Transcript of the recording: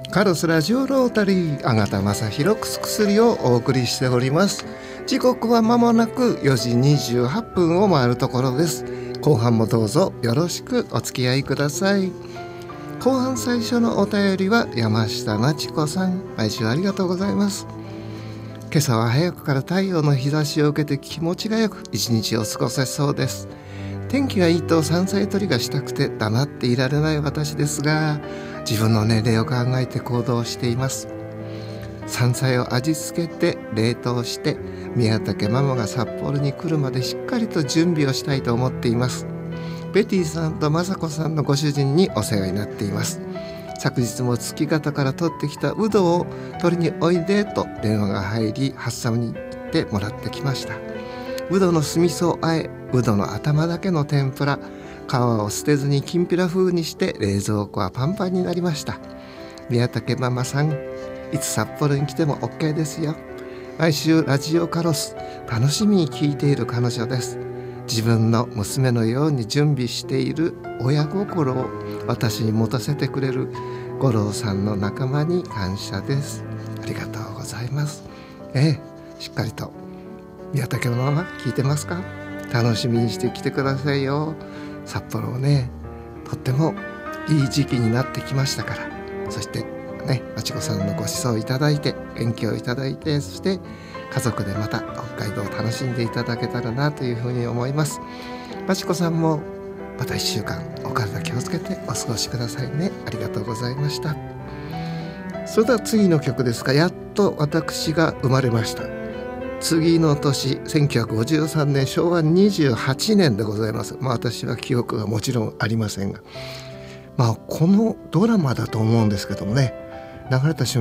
カロスラジオロータリー、あがたまさひろくす薬をお送りしております。時刻は間もなく4時28分を回るところです。後半もどうぞよろしくお付き合いください。後半最初のお便りは山下なちこさん、毎週ありがとうございます。今朝は早くから太陽の日差しを受けて気持ちがよく一日を過ごせそうです。天気がいいと山菜採りがしたくて黙っていられない私ですが、自分の年齢を考えて行動しています。山菜を味付けて冷凍して、宮武ママが札幌に来るまでしっかりと準備をしたいと思っています。ベティさんと雅子さんのご主人にお世話になっています。昨日も月形から取ってきたうどを取りにおいでと電話が入り、ハッサムに行ってもらってきました。うどの酢味噌あえ、うどの頭だけの天ぷら、皮を捨てずにきんぴら風にして冷蔵庫はパンパンになりました。宮武ママさん、いつ札幌に来ても OK ですよ。毎週ラジオカロス楽しみに聞いている彼女です。自分の娘のように準備している親心を私に持たせてくれる五郎さんの仲間に感謝です。ありがとうございます。しっかりと宮武のまま聞いてますか？楽しみにしてきてくださいよ。札幌をね、とってもいい時期になってきましたから、そしてね、まちこさんのご馳走いただいて、元気をいただいて、そして家族でまた北海道を楽しんでいただけたらなというふうに思います。まちこさんもまた1週間お体気をつけてお過ごしくださいね。ありがとうございました。それでは次の曲ですが、やっと私が生まれました。次の年1953年昭和28年でございます。私は記憶がもちろんありませんが、このドラマだと思うんですけどもね、流れた瞬